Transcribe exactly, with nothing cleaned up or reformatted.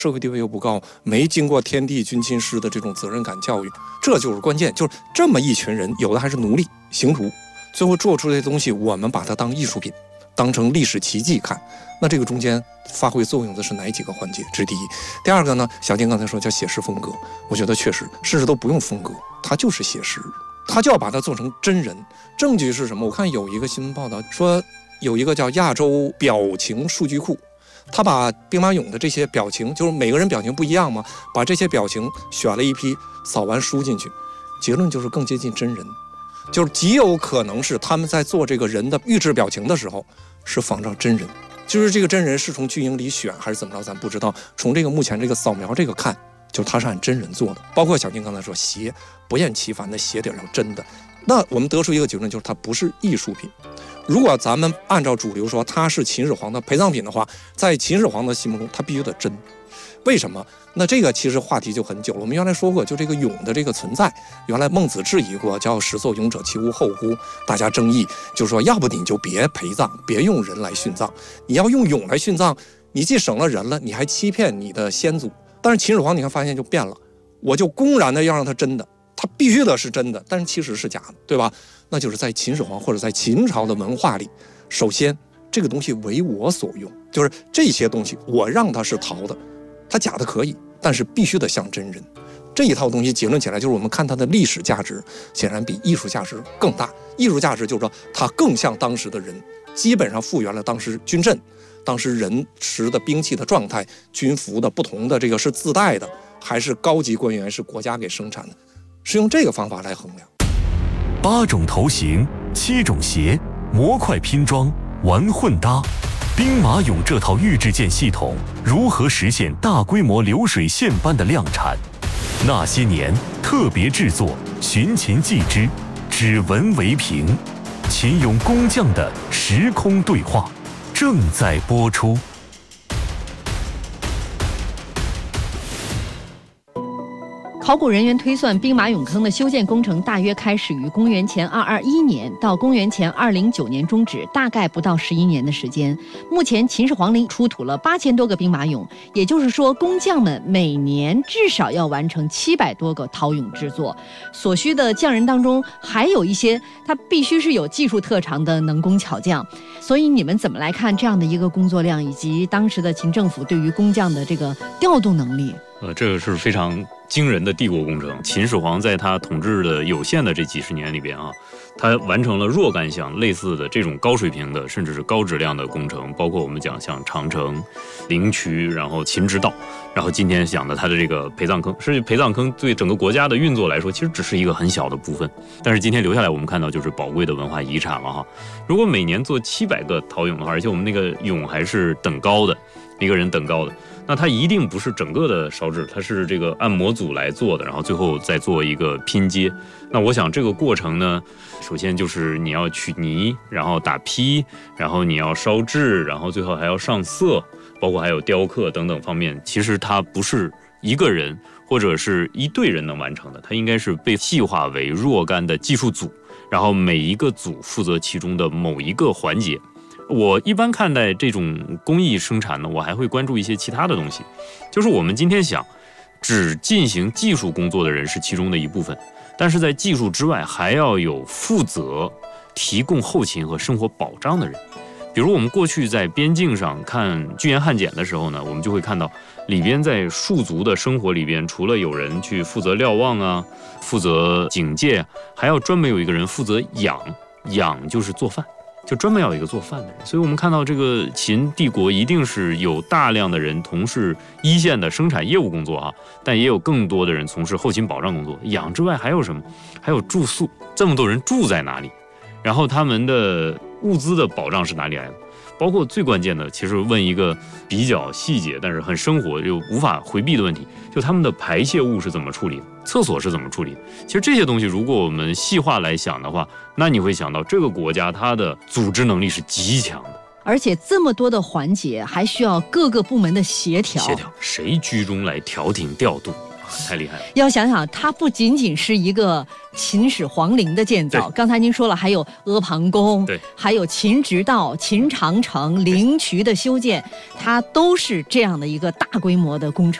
社会地位又不高，没经过天地君亲师的这种责任感教育，这就是关键。就是这么一群人，有的还是奴隶、刑徒，最后做出这些东西，我们把它当艺术品，当成历史奇迹看。那这个中间发挥作用的是哪几个环节？这是第一。第二个呢，小金刚才说叫写实风格，我觉得确实，甚至都不用风格，它就是写实，它就要把它做成真人。证据是什么？我看有一个新闻报道说，有一个叫亚洲表情数据库。他把兵马俑的这些表情，就是每个人表情不一样嘛，把这些表情选了一批，扫完输进去，结论就是更接近真人，就是极有可能是他们在做这个人的预制表情的时候是仿照真人，就是这个真人是从巨婴里选还是怎么着咱不知道，从这个目前这个扫描这个看，就他是按真人做的。包括小金刚才说鞋不厌其烦的鞋底要真的，那我们得出一个结论，就是它不是艺术品。如果咱们按照主流说它是秦始皇的陪葬品的话，在秦始皇的心目中它必须得真。为什么？那这个其实话题就很久了，我们原来说过，就这个俑的这个存在，原来孟子质疑过，叫始作俑者其无后乎，大家争议就是说，要不你就别陪葬，别用人来殉葬，你要用俑来殉葬，你既省了人了，你还欺骗你的先祖。但是秦始皇你看发现就变了，我就公然的要让它真的，它必须得是真的，但是其实是假的，对吧？那就是在秦始皇或者在秦朝的文化里，首先这个东西为我所用，就是这些东西我让它是陶的，它假的可以，但是必须得像真人。这一套东西结论起来就是我们看它的历史价值显然比艺术价值更大。艺术价值就是说它更像当时的人，基本上复原了当时军阵，当时人持的兵器的状态，军服的不同的这个是自带的还是高级官员是国家给生产的，是用这个方法来衡量。 八种头型，七种鞋，模块拼装，玩混搭，兵马俑这套预制件系统如何实现大规模流水线般的量产？那些年特别制作，寻秦记之，只闻为凭，秦俑工匠的时空对话正在播出。 考古人员推算，兵马俑坑的修建工程大约开始于公元前二二一年，到公元前二零九年终止，大概不到十一年的时间。目前秦始皇陵出土了八千多个兵马俑，也就是说，工匠们每年至少要完成七百多个陶俑制作。所需的匠人当中，还有一些他必须是有技术特长的能工巧匠。所以你们怎么来看这样的一个工作量，以及当时的秦政府对于工匠的这个调动能力？ 呃，这个是非常惊人的帝国工程。秦始皇在他统治的有限的这几十年里边啊，他完成了若干项类似的这种高水平的，甚至是高质量的工程，包括我们讲像长城、灵渠，然后秦之道，然后今天讲的他的这个陪葬坑，是陪葬坑对整个国家的运作来说，其实只是一个很小的部分。但是今天留下来，我们看到就是宝贵的文化遗产了哈。如果每年做七百个陶俑的话，而且我们那个俑还是等高的，一个人等高的。那它一定不是整个的烧制，它是这个按模组来做的，然后最后再做一个拼接。那我想这个过程呢，首先就是你要取泥，然后打坯，然后你要烧制，然后最后还要上色，包括还有雕刻等等方面。其实它不是一个人或者是一队人能完成的，它应该是被细化为若干的技术组，然后每一个组负责其中的某一个环节。我一般看待这种工艺生产呢，我还会关注一些其他的东西，就是我们今天想，只进行技术工作的人是其中的一部分，但是在技术之外，还要有负责提供后勤和生活保障的人。比如我们过去在边境上看居延汉简的时候呢，我们就会看到里边在戍卒的生活里边，除了有人去负责瞭望啊，负责警戒，还要专门有一个人负责养，养就是做饭。就专门要有一个做饭的人，所以我们看到这个秦帝国一定是有大量的人从事一线的生产业务工作啊，但也有更多的人从事后勤保障工作。养之外还有什么？还有住宿，这么多人住在哪里？然后他们的物资的保障是哪里来的？包括最关键的，其实问一个比较细节，但是很生活又无法回避的问题，就他们的排泄物是怎么处理的，厕所是怎么处理的。其实这些东西，如果我们细化来想的话，那你会想到这个国家它的组织能力是极强的， 而且这么多的环节，还需要各个部门的协调。 协调，谁居中来调停调度？ 太厉害了。 要想想，它不仅仅是一个秦始皇陵的建造，刚才您说了，还有阿房宫， 对， 还有秦直道、秦长城、灵渠的修建，它都是这样的一个大规模的工程。